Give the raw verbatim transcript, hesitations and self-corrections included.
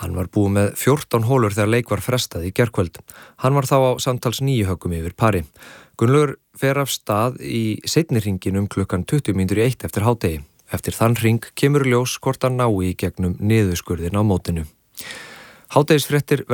Hann var búið með fjórtán hólur þegar leik var frestað í gærkvöld. Hann var þá á samtals níu höggum yfir pari. Gunnlaugur fer af stað í seinni hringinn um klukkan tuttugu mínútur í eitt eftir hádegi. Eftir þann hring kemur í ljós hvort hann nái í gegnum niðurskurðinn á mótinu. Hádegisfréttir